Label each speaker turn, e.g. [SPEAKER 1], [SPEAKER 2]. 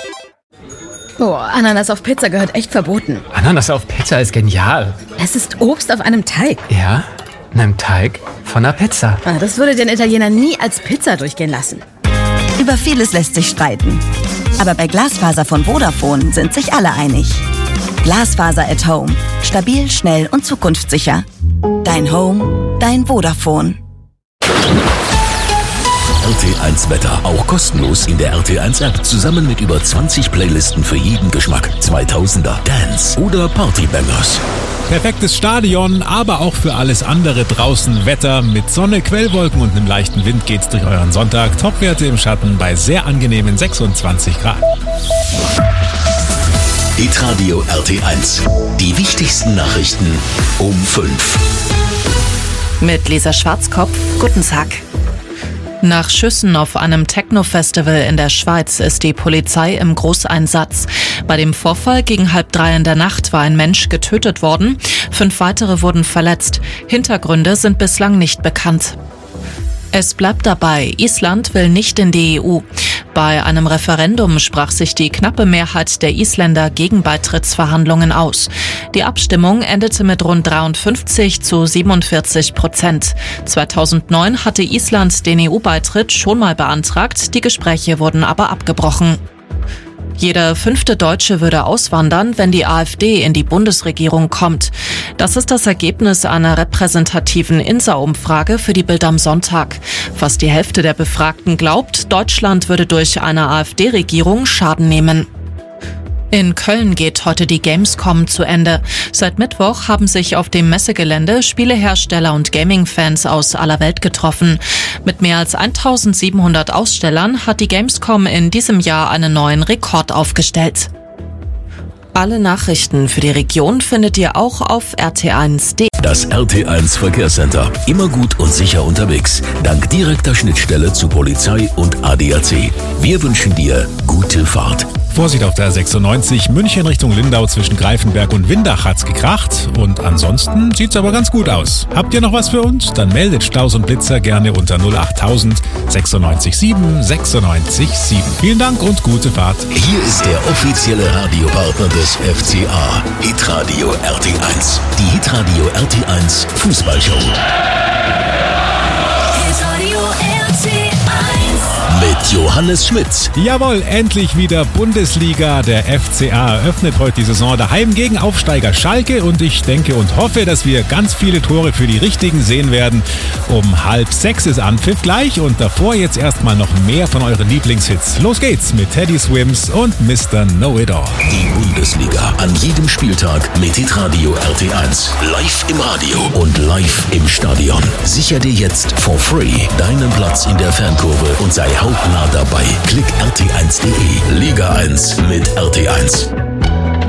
[SPEAKER 1] Boah, Ananas auf Pizza gehört echt verboten.
[SPEAKER 2] Ananas auf Pizza ist genial.
[SPEAKER 1] Es ist Obst auf einem Teig.
[SPEAKER 2] Ja, einem Teig von einer Pizza.
[SPEAKER 1] Das würde den Italiener nie als Pizza durchgehen lassen.
[SPEAKER 3] Über vieles lässt sich streiten. Aber bei Glasfaser von Vodafone sind sich alle einig. Glasfaser at Home. Stabil, schnell und zukunftssicher. Dein Home, dein Vodafone.
[SPEAKER 4] RT1 Wetter, auch kostenlos in der RT1 App, zusammen mit über 20 Playlisten für jeden Geschmack. 2000er, Dance oder Partybangers.
[SPEAKER 5] Perfektes Stadion, aber auch für alles andere draußen Wetter. Mit Sonne, Quellwolken und einem leichten Wind geht's durch euren Sonntag. Topwerte im Schatten bei sehr angenehmen 26 Grad.
[SPEAKER 4] Hitradio RT1. Die wichtigsten Nachrichten um 5.
[SPEAKER 6] Mit Lisa Schwarzkopf, guten Tag. Nach Schüssen auf einem Techno-Festival in der Schweiz ist die Polizei im Großeinsatz. Bei dem Vorfall gegen 2:30 in der Nacht war ein Mensch getötet worden. 5 weitere wurden verletzt. Hintergründe sind bislang nicht bekannt. Es bleibt dabei, Island will nicht in die EU. Bei einem Referendum sprach sich die knappe Mehrheit der Isländer gegen Beitrittsverhandlungen aus. Die Abstimmung endete mit rund 53-47%. 2009 hatte Island den EU-Beitritt schon mal beantragt, die Gespräche wurden aber abgebrochen. Jeder 5. Deutsche würde auswandern, wenn die AfD in die Bundesregierung kommt. Das ist das Ergebnis einer repräsentativen INSA-Umfrage für die Bild am Sonntag. Fast die Hälfte der Befragten glaubt, Deutschland würde durch eine AfD-Regierung Schaden nehmen. In Köln geht heute die Gamescom zu Ende. Seit Mittwoch haben sich auf dem Messegelände Spielehersteller und Gaming-Fans aus aller Welt getroffen. Mit mehr als 1700 Ausstellern hat die Gamescom in diesem Jahr einen neuen Rekord aufgestellt. Alle Nachrichten für die Region findet ihr auch auf rt1.de.
[SPEAKER 4] Das RT1 Verkehrscenter. Immer gut und sicher unterwegs. Dank direkter Schnittstelle zu Polizei und ADAC. Wir wünschen dir gute Fahrt.
[SPEAKER 5] Vorsicht auf der 96, München Richtung Lindau zwischen Greifenberg und Windach hat's gekracht. Und ansonsten sieht's aber ganz gut aus. Habt ihr noch was für uns? Dann meldet Staus und Blitzer gerne unter 08000 96 7 96 7. Vielen Dank und gute Fahrt.
[SPEAKER 4] Hier ist der offizielle Radiopartner des FCA. Hitradio RT1. Die Hitradio RT1 Fußballshow. Mit Johannes Schmitz.
[SPEAKER 5] Jawohl, endlich wieder Bundesliga. Der FCA eröffnet heute die Saison daheim gegen Aufsteiger Schalke und ich denke und hoffe, dass wir ganz viele Tore für die Richtigen sehen werden. Um 5:30 ist Anpfiff gleich und davor jetzt erstmal noch mehr von euren Lieblingshits. Los geht's mit Teddy Swims und Mr. Know-It-All.
[SPEAKER 4] Die Bundesliga an jedem Spieltag mit Hitradio RT1. Live im Radio und live im Stadion. Sicher dir jetzt for free deinen Platz in der Fankurve und sei hautnah dabei. Klick rt1.de. Liga 1 mit RT1.